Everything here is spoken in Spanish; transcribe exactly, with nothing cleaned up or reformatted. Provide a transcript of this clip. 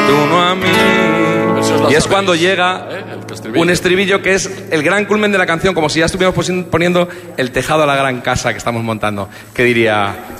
tú no a mí. Y es cuando llega ¿Eh? El estribillo. un estribillo que es el gran culmen de la canción, como si ya estuviéramos poniendo el tejado a la gran casa que estamos montando. Que diría...